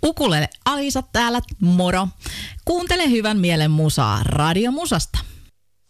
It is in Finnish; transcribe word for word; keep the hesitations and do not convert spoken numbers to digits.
Ukulele Alisa täällä, moro. Kuuntele hyvän mielen musaa Radio Musasta.